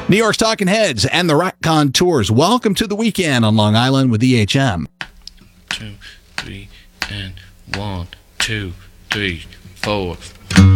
New York's Talking Heads and the RockCon Tours. Welcome to the weekend on Long Island with EHM. 2, 3, and 1, 2, 3, 4.